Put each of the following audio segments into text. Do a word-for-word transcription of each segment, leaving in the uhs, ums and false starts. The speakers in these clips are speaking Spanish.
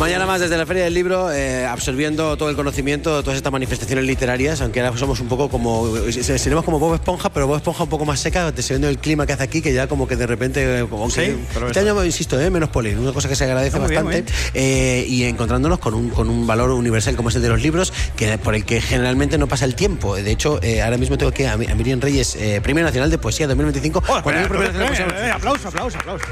mañana más desde la Feria del Libro, eh, absorbiendo todo el conocimiento de todas estas manifestaciones literarias, aunque ahora somos un poco como, seremos como Bob Esponja, pero Bob Esponja un poco más seca, dependiendo del clima que hace aquí, que ya como que de repente, como sí, que, este año, insisto, eh, menos polen, una cosa que se agradece muy bastante, bien, eh, y encontrándonos con un, con un valor universal como es el de los libros, que por el que generalmente no pasa el tiempo. De hecho, eh, ahora mismo tengo que a, a Miriam Reyes, eh, Premio Nacional de Poesía dos mil veinticinco. Oh, espera, espera, espera, espera, eh, aplauso, aplauso, aplauso.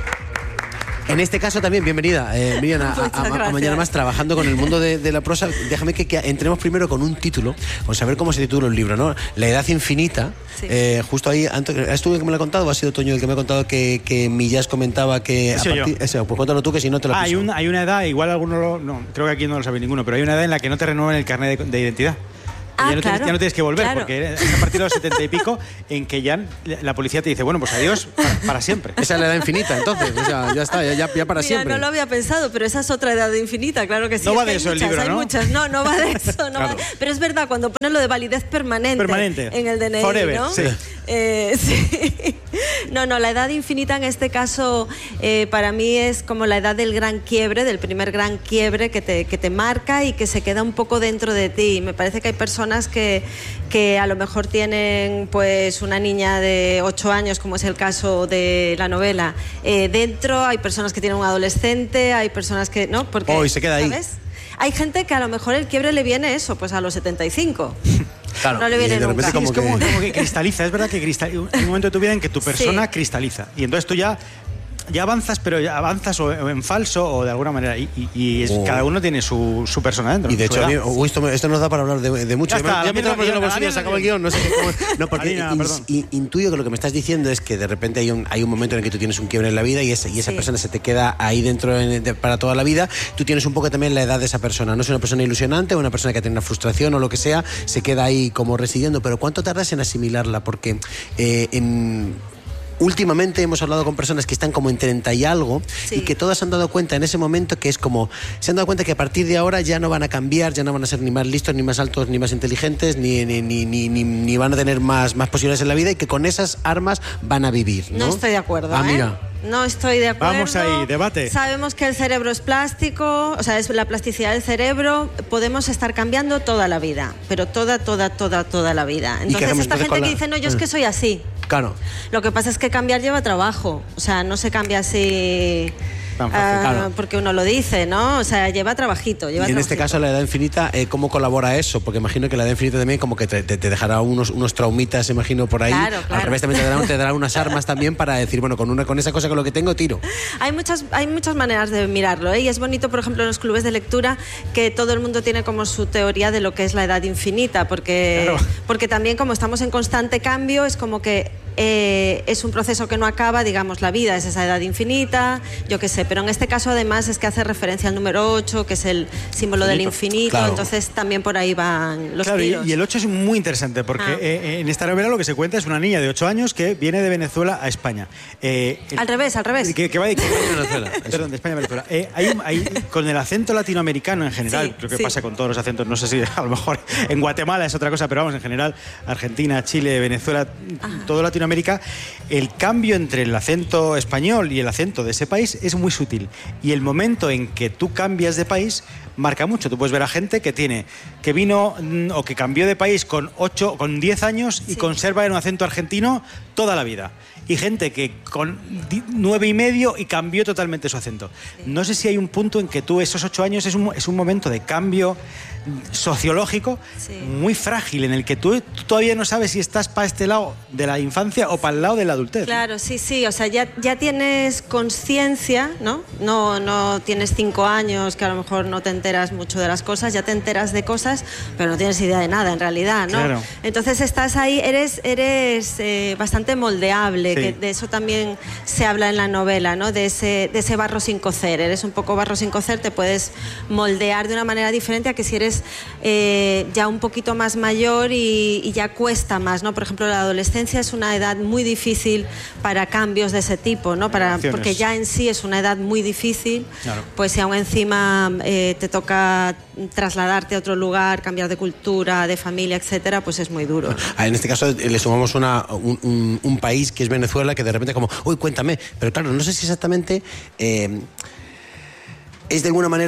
En este caso también, bienvenida, eh, Miriam, a, a, a, a Mañana Más, trabajando con el mundo de, de la prosa. Déjame que, que entremos primero con un título, con saber cómo se titula el libro, ¿no? La edad infinita. Sí. Eh, justo ahí, antes, ¿es tú el que me lo ha contado o ha sido Toño el que me ha contado que, que Millás comentaba que... Sí, a partir, yo. Ese, pues cuéntalo tú, que si no te lo ah, piso. hay una, hay una edad, igual alguno lo... No, creo que aquí no lo sabe ninguno, pero hay una edad en la que no te renuevan el carnet de, de identidad. Ah, ya, no claro, tienes, ya no tienes que volver, claro. porque es a partir de los setenta y pico en que ya la policía te dice, bueno, pues adiós para, para siempre. Esa es la edad infinita, entonces, o sea, ya está, ya, ya para Mira, siempre. No lo había pensado, pero esa es otra edad infinita, claro que sí. No va es de que eso hay el muchas, libro, hay ¿no? muchas. No, no va de eso. No claro. va... Pero es verdad, cuando pones lo de validez permanente, permanente. en el D N I, Forever, ¿no? sí. Eh, sí. No, no, la edad infinita en este caso eh, para mí es como la edad del gran quiebre, del primer gran quiebre que te, que te marca y que se queda un poco dentro de ti. Me parece que hay personas que, que a lo mejor tienen pues una niña de ocho años, como es el caso de la novela, eh, dentro, hay personas que tienen un adolescente, hay personas que... ¿no? Porque, oh, y se queda ahí. ¿sabes? Hay gente que a lo mejor el quiebre le viene eso, pues a los setenta y cinco. Claro, no le viene de nunca. repente como es como, que... como que cristaliza, es verdad que cristaliza. Hay un momento de tu vida en que tu persona sí. cristaliza. Y entonces tú ya... ya avanzas, pero ya avanzas o en falso o de alguna manera. Y, y, y es, oh. cada uno tiene su, su persona dentro. Y de hecho, mí, uy, esto, esto nos da para hablar de, de mucho. Ya está, ya me tengo que ir a los bolsillos, se acaba el guión. No sé cómo. No, porque Alina, in, in, intuyo que lo que me estás diciendo es que de repente hay un, hay un momento en el que tú tienes un quiebre en la vida y, ese, y esa sí. persona se te queda ahí dentro en, de, para toda la vida. Tú tienes un poco también la edad de esa persona. No es una persona ilusionante o una persona que tiene una frustración o lo que sea, se queda ahí como residiendo. Pero ¿cuánto tardas en asimilarla? Porque eh, en... últimamente hemos hablado con personas que están como en treinta y algo sí. y que todas se han dado cuenta en ese momento que es como, se han dado cuenta que a partir de ahora ya no van a cambiar, ya no van a ser ni más listos, ni más altos, ni más inteligentes, ni, ni, ni, ni, ni, ni van a tener más, más posibilidades en la vida y que con esas armas van a vivir, ¿no? No estoy de acuerdo, ah, ¿eh? mira. No estoy de acuerdo. Vamos ahí, debate. Sabemos que el cerebro es plástico, o sea, es la plasticidad del cerebro. Podemos estar cambiando toda la vida, pero toda, toda, toda, toda la vida. Entonces, esta gente la... que dice, no, yo es que soy así. Claro. Lo que pasa es que cambiar lleva trabajo. O sea, no se cambia así... Uh, claro. Porque uno lo dice, ¿no? O sea, lleva trabajito. Lleva y en trabajito. este caso, la edad infinita, eh, ¿cómo colabora eso? Porque imagino que la edad infinita también como que te, te, te dejará unos, unos traumitas, imagino, por ahí. Claro, claro. Al revés, también te dará, te dará unas armas también para decir, bueno, con, una, con esa cosa con lo que tengo, tiro. Hay muchas, hay muchas maneras de mirarlo, ¿eh? Y es bonito, por ejemplo, en los clubes de lectura, que todo el mundo tiene como su teoría de lo que es la edad infinita, porque, claro. porque también como estamos en constante cambio, es como que Eh, es un proceso que no acaba, digamos, la vida es esa edad infinita, yo qué sé, pero en este caso además es que hace referencia al número ocho, que es el símbolo del infinito, claro. Entonces también por ahí van los claro, tiros. Y, y el ocho es muy interesante porque ah. eh, en esta novela lo que se cuenta es una niña de ocho años que viene de Venezuela a España. Eh, el, al revés, al revés. Que, que va de, que de Venezuela. Perdón, de España a Venezuela. Eh, hay, hay, con el acento latinoamericano en general, sí, creo que sí. pasa con todos los acentos, no sé si a lo mejor en Guatemala es otra cosa, pero vamos, en general, Argentina, Chile, Venezuela, Ajá. todo Latinoamérica, el cambio entre el acento español y el acento de ese país es muy sutil. Y el momento en que tú cambias de país marca mucho. Tú puedes ver a gente que tiene, que vino o que cambió de país con ocho, con diez años y sí. conserva en un acento argentino toda la vida. Y gente que con nueve y medio y cambió totalmente su acento. Sí. No sé si hay un punto en que tú, esos ocho años, es un, es un momento de cambio sociológico sí. muy frágil, en el que tú, tú todavía no sabes si estás para este lado de la infancia o para el lado de la adultez. Claro, sí, sí, o sea, ya, ya tienes conciencia, ¿no? ¿no? No tienes cinco años, que a lo mejor no te enteras mucho de las cosas, ya te enteras de cosas, pero no tienes idea de nada, en realidad, ¿no? Claro. Entonces estás ahí, eres, eres eh, bastante moldeable, sí. que de eso también se habla en la novela, ¿no? De ese, de ese barro sin cocer, eres un poco barro sin cocer, te puedes moldear de una manera diferente a que si eres Eh, ya un poquito más mayor y, y ya cuesta más, ¿no? Por ejemplo, la adolescencia es una edad muy difícil para cambios de ese tipo, ¿no? Para, porque ya en sí es una edad muy difícil, claro. pues si aún encima eh, te toca trasladarte a otro lugar, cambiar de cultura, de familia, etcétera, pues es muy duro. En este caso le sumamos una, un, un, un país que es Venezuela, que de repente como, uy, cuéntame, pero claro, no sé si exactamente eh, es de alguna manera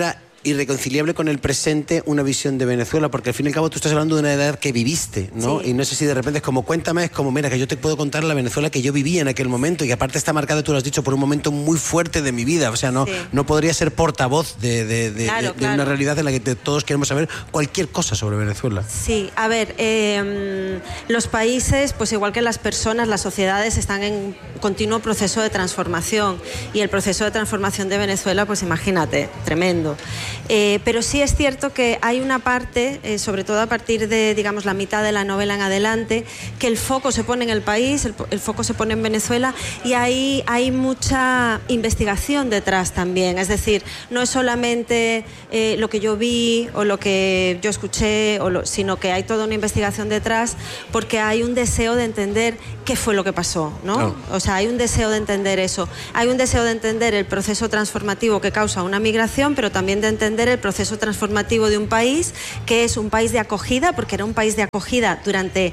irreconciliable con el presente una visión de Venezuela, porque al fin y al cabo tú estás hablando de una edad que viviste, ¿no? Sí. Y no sé si de repente es como, cuéntame, es como, mira, que yo te puedo contar la Venezuela que yo vivía en aquel momento y que aparte está marcada, tú lo has dicho, por un momento muy fuerte de mi vida. O sea, no, sí. no podría ser portavoz de, de, de, claro, de, de claro. una realidad en la que te, todos queremos saber cualquier cosa sobre Venezuela. Sí, a ver, eh, los países, pues igual que las personas, las sociedades están en continuo proceso de transformación y el proceso de transformación de Venezuela, pues imagínate, tremendo. Eh, pero sí es cierto que hay una parte, eh, sobre todo a partir de, digamos, la mitad de la novela en adelante, que el foco se pone en el país, el, el foco se pone en Venezuela y ahí hay mucha investigación detrás también. Es decir, no es solamente eh, lo que yo vi o lo que yo escuché, o lo, sino que hay toda una investigación detrás porque hay un deseo de entender qué fue lo que pasó, ¿no? No. O sea, hay un deseo de entender eso. Hay un deseo de entender el proceso transformativo que causa una migración, pero también de entender el proceso transformativo de un país que es un país de acogida, porque era un país de acogida durante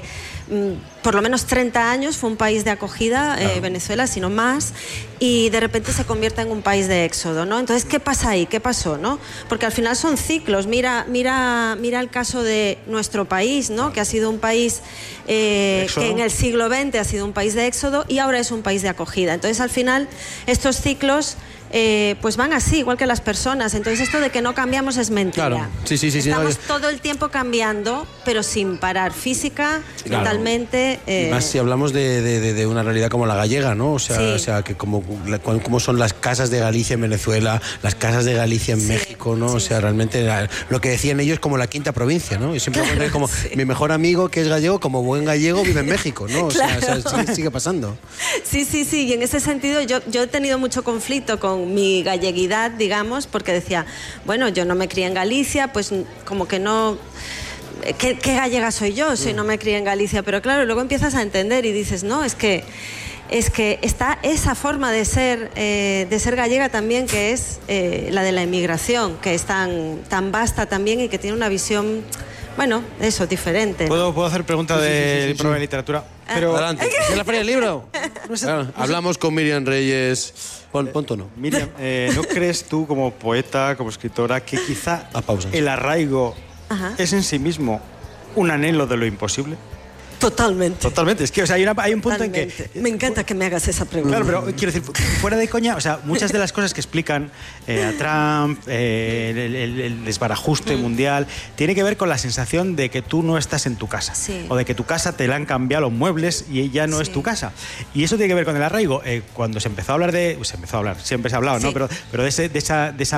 mm, por lo menos treinta años, fue un país de acogida, claro. eh, Venezuela, sino más, y de repente se convierte en un país de éxodo, ¿no? Entonces, ¿qué pasa ahí? ¿Qué pasó, no? Porque al final son ciclos. Mira, mira, mira el caso de nuestro país, ¿no? Que ha sido un país eh, que en el siglo veinte ha sido un país de éxodo y ahora es un país de acogida. Entonces, al final, estos ciclos Eh, pues van así, igual que las personas. Entonces esto de que no cambiamos es mentira. Claro. Sí, sí, sí, Estamos sí, no, todo el tiempo cambiando, pero sin parar, física, claro. mentalmente. Eh... Y más si hablamos de, de, de una realidad como la gallega, ¿no? O sea, sí. o sea que como, como son las casas de Galicia en Venezuela, las casas de Galicia en sí. México, ¿no? Sí. O sea, realmente lo que decían ellos como la quinta provincia, ¿no? Y siempre claro, como sí. mi mejor amigo que es gallego, como buen gallego, vive en México, ¿no? O claro. sea, o sea sigue, sigue pasando. Sí, sí, sí. Y en ese sentido yo, yo he tenido mucho conflicto con mi galleguidad, digamos, porque decía, bueno, yo no me crié en Galicia, pues como que no... ¿Qué, qué gallega soy yo si no me crié en Galicia? Pero claro, luego empiezas a entender y dices, no, es que es que está esa forma de ser eh, de ser gallega también, que es eh, la de la inmigración, que es tan, tan vasta también y que tiene una visión, bueno, eso, diferente. ¿Puedo, ¿puedo hacer pregunta sí, de sí, sí, sí, sí. de literatura? Pero... Adelante. ¿Es la feria del libro? No sé, claro, no sé. Hablamos con Miriam Reyes. Pon, pon tono. Miriam, eh, ¿no crees tú como poeta, como escritora, que quizá el arraigo Ajá. es en sí mismo un anhelo de lo imposible? Totalmente. Totalmente. Es que o sea, hay, una, hay un punto Totalmente. en que... Me encanta que me hagas esa pregunta. Claro, pero quiero decir, fuera de coña, o sea, muchas de las cosas que explican eh, a Trump, eh, el, el, el desbarajuste mm. mundial, tiene que ver con la sensación de que tú no estás en tu casa. Sí. O de que tu casa te la han cambiado los muebles y ya no sí. es tu casa. Y eso tiene que ver con el arraigo. Eh, cuando se empezó a hablar de... Se empezó a hablar, siempre se ha hablado, sí. ¿no? Pero, pero de, ese, de esa... De esa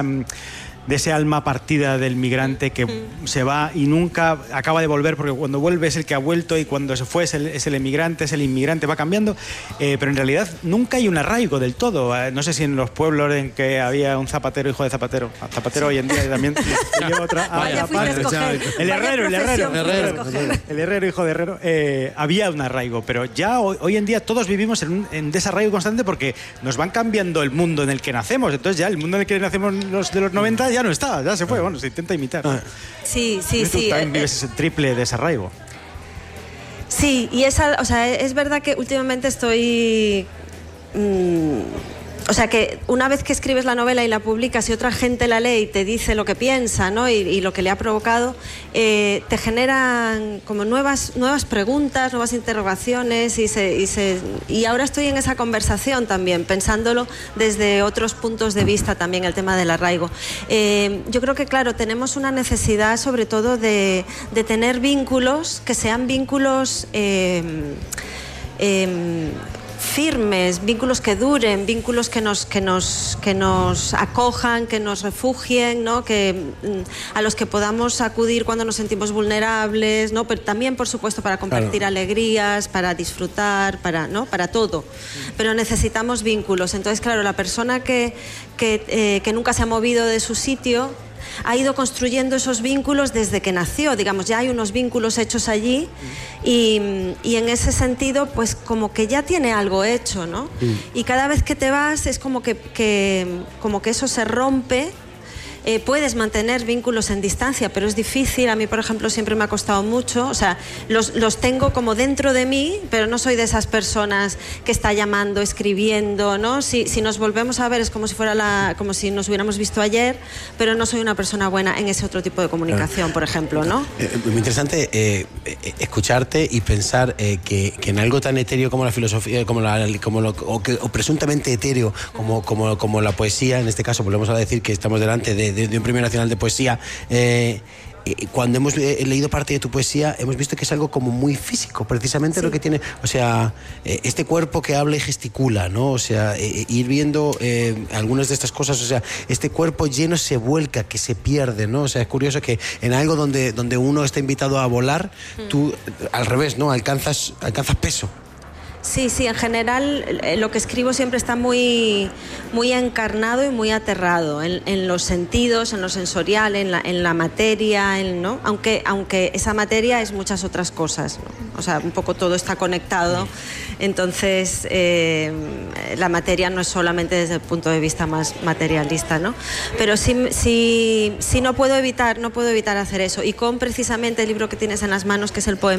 de ese alma partida del migrante que mm. se va y nunca acaba de volver, porque cuando vuelve es el que ha vuelto y cuando se fue es el, es el emigrante, es el inmigrante, va cambiando, eh, pero en realidad nunca hay un arraigo del todo. Eh, no sé si en los pueblos en que había un zapatero, hijo de zapatero, zapatero sí. hoy en día también lleva otra... Vaya, ah, el herrero, el herrero, el herrero, el herrero, hijo de herrero, eh, había un arraigo, pero ya hoy, hoy en día todos vivimos en un en desarraigo constante porque nos van cambiando el mundo en el que nacemos, entonces ya el mundo en el que nacemos los de los noventa ya no está, ya se fue, bueno, se intenta imitar. Sí, sí, sí. Tú también vives ese triple desarraigo. Sí, y esa, o sea, es verdad que últimamente estoy... Mmm, o sea, que una vez que escribes la novela y la publicas y otra gente la lee y te dice lo que piensa, ¿no? y, y lo que le ha provocado, eh, te generan como nuevas, nuevas preguntas, nuevas interrogaciones y, se, y, se, y ahora estoy en esa conversación también, pensándolo desde otros puntos de vista también, el tema del arraigo. Eh, yo creo que, claro, tenemos una necesidad sobre todo de, de tener vínculos que sean vínculos... Eh, eh, firmes, vínculos que duren, vínculos que nos, que nos, que nos acojan, que nos refugien, ¿no? Que, a los que podamos acudir cuando nos sentimos vulnerables, ¿no? Pero también, por supuesto, para compartir claro. alegrías, para disfrutar, para, ¿no? para todo. Pero necesitamos vínculos. Entonces, claro, la persona que, que, eh, que nunca se ha movido de su sitio ha ido construyendo esos vínculos desde que nació, digamos, ya hay unos vínculos hechos allí y, y en ese sentido, pues como que ya tiene algo hecho, ¿no? Mm. Y cada vez que te vas es como que, que, como que eso se rompe eh, puedes mantener vínculos en distancia, pero es difícil. A mí, por ejemplo, siempre me ha costado mucho. O sea, los, los tengo como dentro de mí, pero no soy de esas personas que está llamando, escribiendo, ¿no? Si, si nos volvemos a ver es como si fuera la, como si nos hubiéramos visto ayer, pero no soy una persona buena en ese otro tipo de comunicación, por ejemplo, ¿no? Eh, muy interesante eh, escucharte y pensar eh, que, que en algo tan etéreo como la filosofía, como la, como lo, o, que, o presuntamente etéreo como, como, como la poesía, en este caso volvemos a decir que estamos delante de, de, de un Premio Nacional de Poesía. Eh, Cuando hemos leído parte de tu poesía, hemos visto que es algo como muy físico, precisamente sí. Lo que tiene, o sea, este cuerpo que habla y gesticula, ¿no? O sea, ir viendo eh, algunas de estas cosas, o sea, este cuerpo lleno se vuelca, que se pierde, ¿no? O sea, es curioso que en algo donde, donde uno está invitado a volar, mm. tú, al revés, ¿no? Alcanzas, alcanzas peso. Sí, sí, en general lo que escribo siempre está muy, muy encarnado y muy aterrado en, en los sentidos, en lo sensorial, en la, en la materia, en, ¿no? aunque, aunque esa materia es muchas otras cosas, ¿no? O sea, un poco todo está conectado, entonces eh, la materia no es solamente desde el punto de vista más materialista, ¿no? Pero sí, sí, sí no puedo evitar, no puedo evitar hacer eso, y con precisamente el libro que tienes en las manos, que es el poema